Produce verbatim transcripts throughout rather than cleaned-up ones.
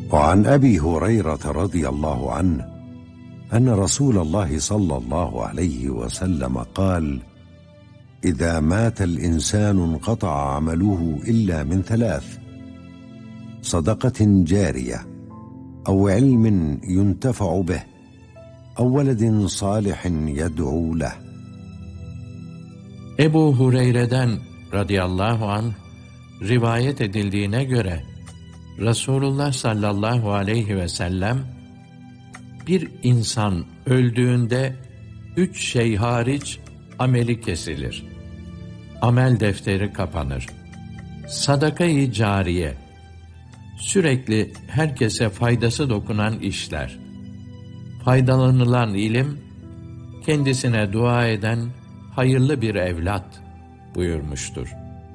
وعن أبي هريرة رضي الله عنه أن رسول الله صلى الله عليه وسلم قال: إذا مات الإنسان انقطع عمله إلا من ثلاث: صدقة جارية، أو علم ينتفع به، أو ولد صالح يدعو له. Ebu Hureyre'den radıyallahu anh rivayet edildiğine göre Resulullah sallallahu aleyhi ve sellem, bir insan öldüğünde üç şey hariç ameli kesilir. Amel defteri kapanır. Sadaka-i cariye, sürekli herkese faydası dokunan işler. Faydalanılan ilim, kendisine dua eden hayırlı bir evlat buyurmuştur.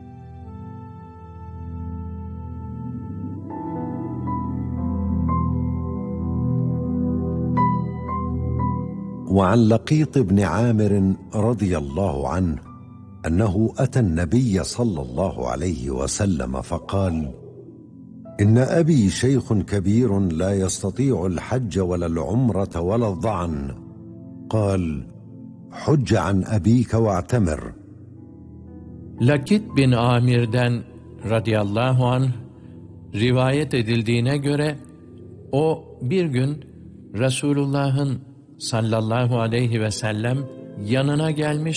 وعن لقيط بن عامر رضي الله عنه أنه أتى النبي صلى الله عليه وسلم فقال: إن أبي شيخ كبير لا يستطيع الحج ولا العمرة ولا الظعن. قال: حج عن أبيك واعتمر. Lakit bin Amir'den radıyallahu anh rivayet edildiğine göre o bir gün Resulullah'ın sallallahu aleyhi ve sellem yanına gelmiş